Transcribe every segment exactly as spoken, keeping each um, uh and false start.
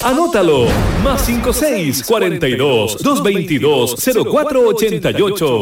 Anótalo. Más cinco seis cuarenta y dos, doscientos veintidós, cero cuatro ochenta y ocho.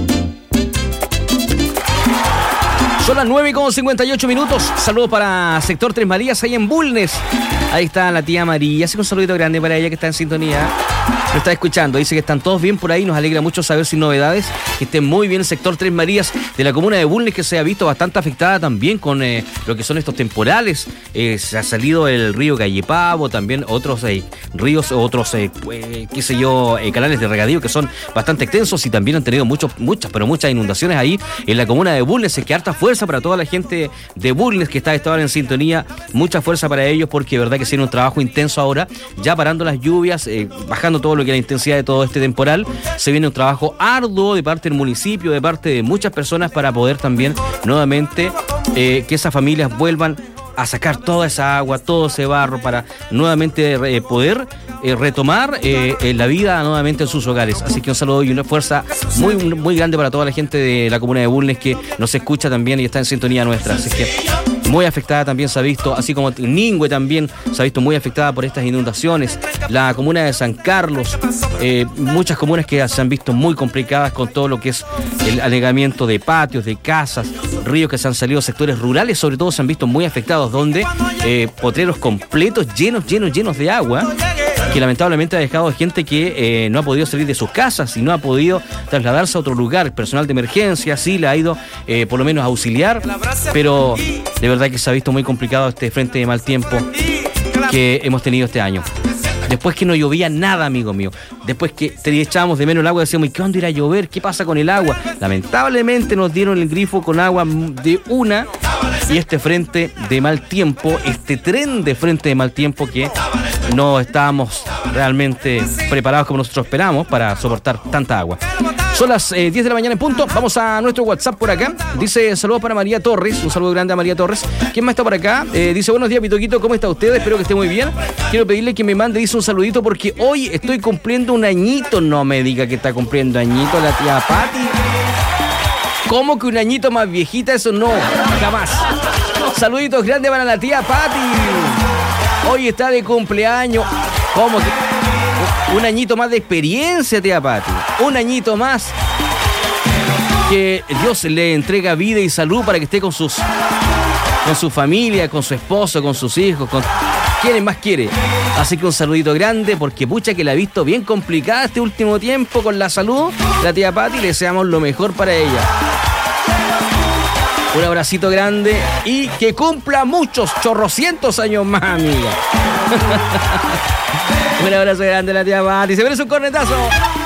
Son las nueve con cincuenta y ocho minutos. Saludos para Sector Tres Marías, ahí en Bulnes. Ahí está la tía María. Así que un saludito grande para ella que está en sintonía. Lo está escuchando. Dice que están todos bien por ahí. Nos alegra mucho saber sin novedades. Que estén muy bien el Sector Tres Marías de la comuna de Bulnes, que se ha visto bastante afectada también con eh, lo que son estos temporales. Eh, se ha salido el río Gallepavo, también otros eh, ríos, otros, eh, eh, qué sé yo, eh, canales de regadío que son bastante extensos y también han tenido muchos, muchas, pero muchas inundaciones ahí en la comuna de Bulnes. Es que harta fuerza para toda la gente de Bulnes que está a esta hora en sintonía. Mucha fuerza para ellos porque de verdad que tiene un trabajo intenso ahora, ya parando las lluvias, eh, bajando todo lo que es la intensidad de todo este temporal. Se viene un trabajo arduo de parte del municipio, de parte de muchas personas para poder también nuevamente eh, que esas familias vuelvan a sacar toda esa agua, todo ese barro para nuevamente eh, poder eh, retomar eh, eh, la vida nuevamente en sus hogares. Así que un saludo y una fuerza muy, muy grande para toda la gente de la comuna de Bulnes que nos escucha también y está en sintonía nuestra. Así que muy afectada también se ha visto, así como Ningüe también se ha visto muy afectada por estas inundaciones. La comuna de San Carlos, eh, muchas comunas que se han visto muy complicadas con todo lo que es el alegamiento de patios, de casas, ríos que se han salido, sectores rurales sobre todo se han visto muy afectados, donde eh, potreros completos llenos, llenos, llenos de agua, que lamentablemente ha dejado gente que eh, no ha podido salir de sus casas y no ha podido trasladarse a otro lugar. El personal de emergencia sí le ha ido eh, por lo menos a auxiliar, pero de verdad que se ha visto muy complicado este frente de mal tiempo que hemos tenido este año. Después que no llovía nada, amigo mío. Después que te echábamos de menos el agua, decíamos, ¿y qué onda irá a llover? ¿Qué pasa con el agua? Lamentablemente nos dieron el grifo con agua de una. Y este frente de mal tiempo, este tren de frente de mal tiempo que no estábamos realmente preparados como nosotros esperamos para soportar tanta agua. Son las eh, diez de la mañana en punto. Vamos a nuestro WhatsApp por acá. Dice, saludos para María Torres. Un saludo grande a María Torres. ¿Quién más está por acá? Eh, dice, buenos días, Pitoquito. ¿Cómo está usted? Espero que esté muy bien. Quiero pedirle que me mande, dice, un saludito porque hoy estoy cumpliendo un añito. No me diga que está cumpliendo añito la tía Pati. ¿Cómo que un añito más viejita? Eso no, jamás. Saluditos grandes para la tía Pati. Hoy está de cumpleaños. ¿Cómo que? Un añito más de experiencia, tía Pati. Un añito más. Que Dios le entrega vida y salud para que esté con sus, con su familia, con su esposo, con sus hijos, con quienes más quiere. Así que un saludito grande, porque pucha que la ha visto bien complicada este último tiempo con la salud. La tía Pati, le deseamos lo mejor para ella. Un abracito grande y que cumpla muchos chorrocientos años más, amiga. Un abrazo grande a la tía Pati. Se merece un cornetazo.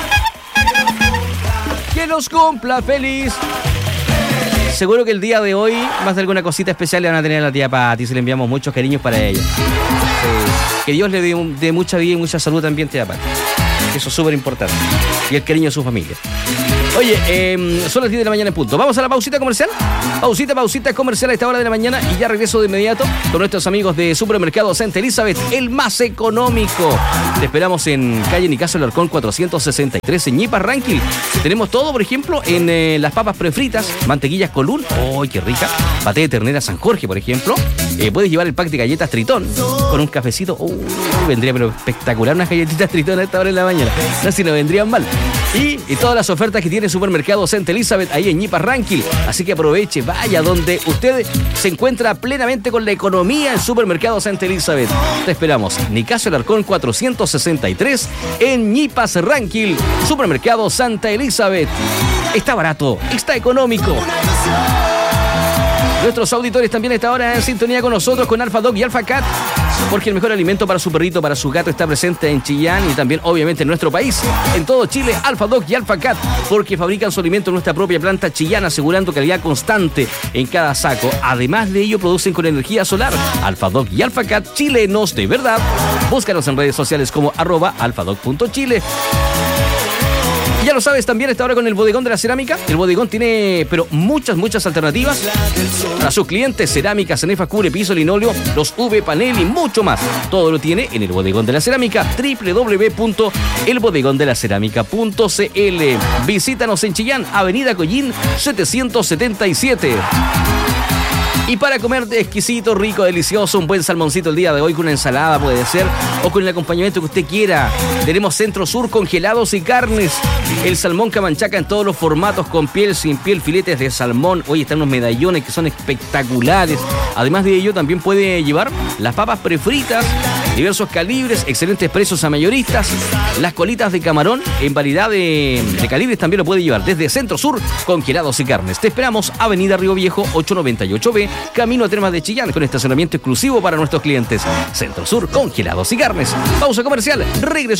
Que los cumpla feliz. Seguro que el día de hoy más de alguna cosita especial le van a tener a la tía Pati. Se le enviamos muchos cariños para ella. Sí. Que Dios le dé, dé mucha vida y mucha salud también, tía Pati. Eso es súper importante. Y el cariño de su familia. Oye, eh, son las diez de la mañana en punto. ¿Vamos a la pausita comercial? Pausita, pausita comercial a esta hora de la mañana y ya regreso de inmediato con nuestros amigos de Supermercado Santa Elizabeth, el más económico. Te esperamos en calle Nicasio Alarcón cuatrocientos sesenta y tres en Ñipa, Ranquil. Tenemos todo, por ejemplo, en eh, las papas prefritas, mantequillas Colún. ¡Ay, qué rica! Paté de ternera San Jorge, por ejemplo. Eh, puedes llevar el pack de galletas Tritón con un cafecito. ¡Uh! Vendría pero espectacular unas galletitas Tritón a esta hora de la mañana. No, si no vendrían mal. Y, y todas las ofertas que tiene Supermercado Santa Elizabeth ahí en Ñipa, Ranquil. Así que aproveche, vaya donde usted se encuentra plenamente con la economía en Supermercado Santa Elizabeth. Te esperamos. Nicasio Alarcón cuatrocientos sesenta y tres en Ñipas, Ranquil. Supermercado Santa Elizabeth. Está barato, está económico. Nuestros auditores también a esta hora en sintonía con nosotros con Alpha Dog y Alpha Cat, porque el mejor alimento para su perrito, para su gato está presente en Chillán y también obviamente en nuestro país, en todo Chile. Alpha Dog y Alpha Cat, porque fabrican su alimento en nuestra propia planta Chillán, asegurando calidad constante en cada saco. Además de ello, producen con energía solar. Alpha Dog y Alpha Cat, chilenos de verdad. Búscanos en redes sociales como arroba alfadog punto chile. Ya lo sabes, también está ahora con el bodegón de la cerámica. El bodegón tiene, pero muchas, muchas alternativas para sus clientes. Cerámica, cenefa, cubre, piso, linóleo, los V, panel y mucho más. Todo lo tiene en el bodegón de la cerámica. doble u doble u doble u punto el bodegón de la cerámica punto c l. Visítanos en Chillán, Avenida Collín setecientos setenta y siete. Y para comer de exquisito, rico, delicioso, un buen salmoncito el día de hoy con una ensalada puede ser, o con el acompañamiento que usted quiera. Tenemos Centro Sur, congelados y carnes. El salmón Camanchaca en todos los formatos, con piel, sin piel, filetes de salmón. Hoy están unos medallones que son espectaculares. Además de ello, también puede llevar las papas prefritas, diversos calibres, excelentes precios a mayoristas. Las colitas de camarón en variedad de, de calibres también lo puede llevar desde Centro Sur, congelados y carnes. Te esperamos, Avenida Río Viejo, ochocientos noventa y ocho B, camino a Termas de Chillán, con estacionamiento exclusivo para nuestros clientes. Centro Sur, congelados y carnes. Pausa comercial, regreso.